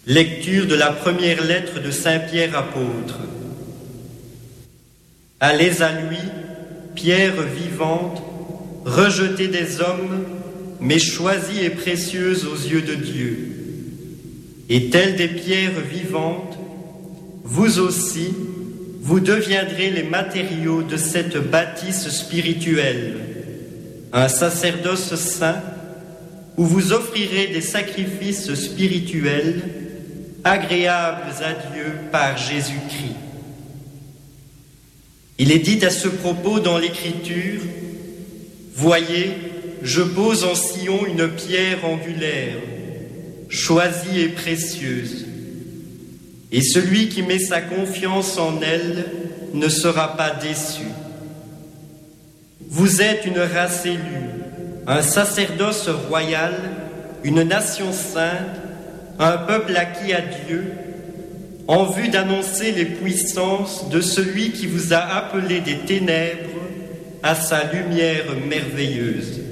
Lecture de la première lettre de Saint Pierre apôtre. Allez à lui, pierre vivante, rejetée des hommes, mais choisie et précieuse aux yeux de Dieu. Et telles des pierres vivantes, vous aussi, vous deviendrez les matériaux de cette bâtisse spirituelle, un sacerdoce saint, où vous offrirez des sacrifices spirituels agréables à Dieu par Jésus-Christ. Il est dit à ce propos dans l'Écriture, « Voyez, je pose en Sion une pierre angulaire, choisie et précieuse, et celui qui met sa confiance en elle ne sera pas déçu. Vous êtes une race élue, un sacerdoce royal, une nation sainte, un peuple acquis à Dieu, en vue d'annoncer les puissances de celui qui vous a appelé des ténèbres à sa lumière merveilleuse.